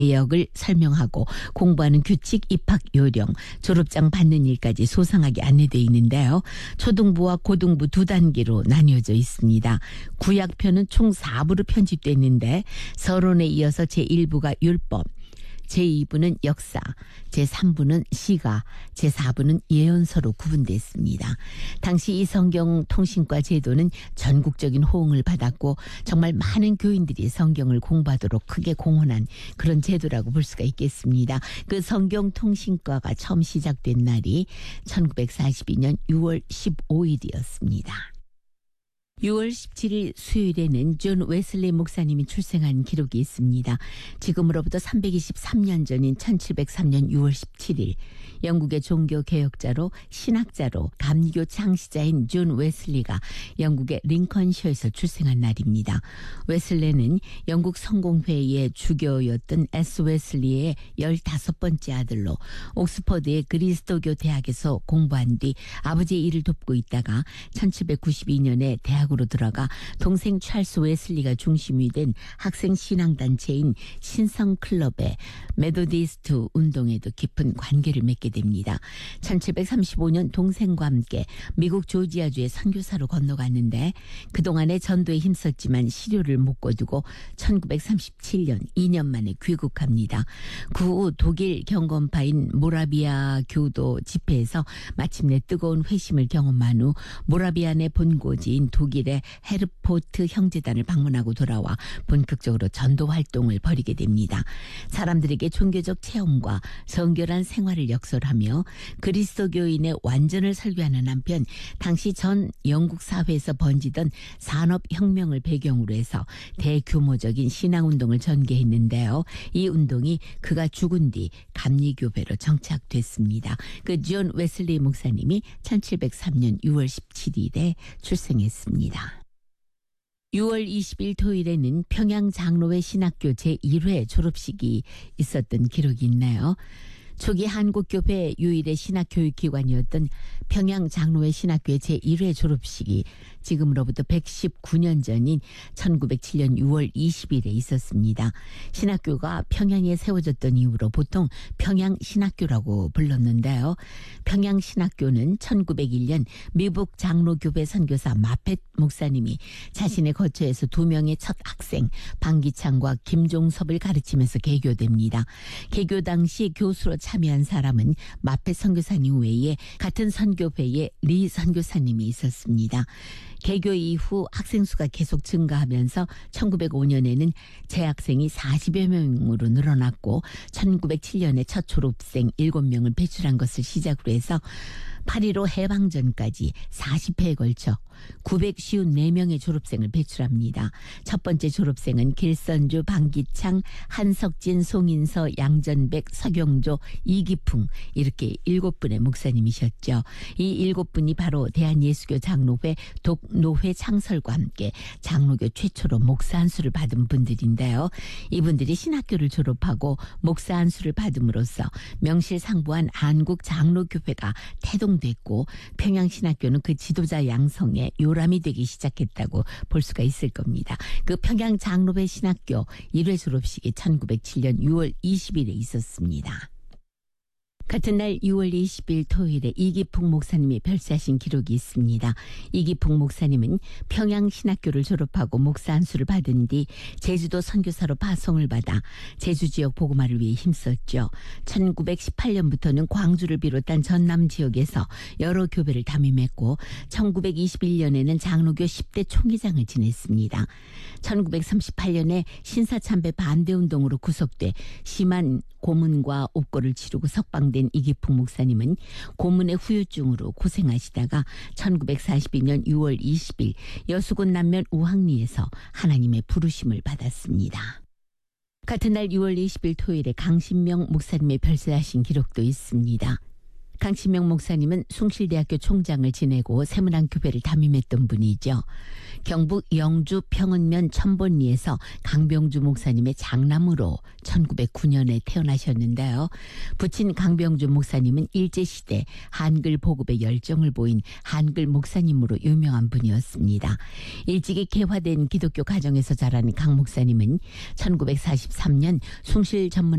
역을 설명하고 공부하는 규칙, 입학 요령, 졸업장 받는 일까지 소상하게 안내되어 있는데요. 초등부와 고등부 두 단계로 나뉘어져 있습니다. 구약표는 총 4부로 편집되어 있는데 서론에 이어서 제1부가 율법, 제2부는 역사, 제3부는 시가, 제4부는 예언서로 구분됐습니다. 당시 이 성경 통신과 제도는 전국적인 호응을 받았고 정말 많은 교인들이 성경을 공부하도록 크게 공헌한 그런 제도라고 볼 수가 있겠습니다. 그 성경 통신과가 처음 시작된 날이 1942년 6월 15일이었습니다. 6월 17일 수요일에는 존 웨슬리 목사님이 출생한 기록이 있습니다. 지금으로부터 323년 전인 1703년 6월 17일 영국의 종교개혁자로 신학자로 감리교 창시자인 존 웨슬리가 영국의 링컨셔에서 출생한 날입니다. 웨슬리는 영국 성공회의의 주교였던 에스 웨슬리의 15번째 아들로 옥스퍼드의 그리스도교 대학에서 공부한 뒤 아버지의 일을 돕고 있다가 1792년에 대학으로 들어가 동생 찰스 웨슬리가 중심이 된 학생 신앙단체인 신성클럽의 메도디스트 운동에도 깊은 관계를 맺게 됩니다. 1735년 동생과 함께 미국 조지아주의 선교사로 건너갔는데 그동안에 전도에 힘썼지만 시료를 못 거두고 1937년 2년 만에 귀국합니다. 그 후 독일 경건파인 모라비아 교도 집회에서 마침내 뜨거운 회심을 경험한 후 모라비안의 본고지인 독일의 헤르포트 형제단을 방문하고 돌아와 본격적으로 전도 활동을 벌이게 됩니다. 사람들에게 종교적 체험과 성결한 생활을 역설하며 그리스도교인의 완전을 설교하는 한편 당시 전 영국 사회에서 번지던 산업혁명을 배경으로 해서 대규모적인 신앙운동을 전개했는데요. 이 운동이 그가 죽은 뒤 감리교회로 정착됐습니다. 그 존 웨슬리 목사님이 1703년 6월 17일에 출생했습니다. 6월 20일 토요일에는 평양 장로회 신학교 제1회 졸업식이 있었던 기록이 있나요? 초기 한국교회 유일의 신학교육기관이었던 평양 장로회 신학교의 제1회 졸업식이 지금으로부터 119년 전인 1907년 6월 20일에 있었습니다. 신학교가 평양에 세워졌던 이후로 보통 평양신학교라고 불렀는데요. 평양신학교는 1901년 미국 장로교회 선교사 마펫 목사님이 자신의 거처에서 2명의 첫 학생 방기창과 김종섭을 가르치면서 개교됩니다. 개교 당시 교수로 참여한 사람은 마펫 선교사님 외에 같은 선교회에 리 선교사님이 있었습니다. 개교 이후 학생 수가 계속 증가하면서 1905년에는 재학생이 40여 명으로 늘어났고 1907년에 첫 졸업생 7명을 배출한 것을 시작으로 해서 8.15 해방전까지 40회에 걸쳐 954명의 졸업생을 배출합니다. 첫 번째 졸업생은 길선주, 방기창, 한석진, 송인서, 양전백, 서경조, 이기풍 이렇게 7분의 목사님이셨죠. 이 7분이 바로 대한예수교 장로회 독노회 창설과 함께 장로교 최초로 목사 안수를 받은 분들인데요. 이분들이 신학교를 졸업하고 목사 안수를 받음으로써 명실상부한 한국장로교회가 태동됐고 평양신학교는 그 지도자 양성에 요람이 되기 시작했다고 볼 수가 있을 겁니다. 그 평양장로회 신학교 1회 졸업식이 1907년 6월 20일에 있었습니다. 같은 날 6월 20일 토요일에 이기풍 목사님이 별세하신 기록이 있습니다. 이기풍 목사님은 평양신학교를 졸업하고 목사 안수를 받은 뒤 제주도 선교사로 파송을 받아 제주 지역 복음화를 위해 힘썼죠. 1918년부터는 광주를 비롯한 전남 지역에서 여러 교회를 담임했고 1921년에는 장로교 10대 총회장을 지냈습니다. 1938년에 신사참배 반대운동으로 구속돼 심한 고문과 옥고를 치르고 석방된 이기풍 목사님은 고문의 후유증으로 고생하시다가 1942년 6월 20일 여수군 남면 우항리에서 하나님의 부르심을 받았습니다. 같은 날 6월 20일 토요일에 강신명 목사님의 별세하신 기록도 있습니다. 강신명 목사님은 숭실대학교 총장을 지내고 세문안 교배를 담임했던 분이죠. 경북 영주 평은면 천본리에서 강병주 목사님의 장남으로 1909년에 태어나셨는데요. 부친 강병주 목사님은 일제시대 한글 보급에 열정을 보인 한글 목사님으로 유명한 분이었습니다. 일찍이 개화된 기독교 가정에서 자란 강 목사님은 1943년 숭실 전문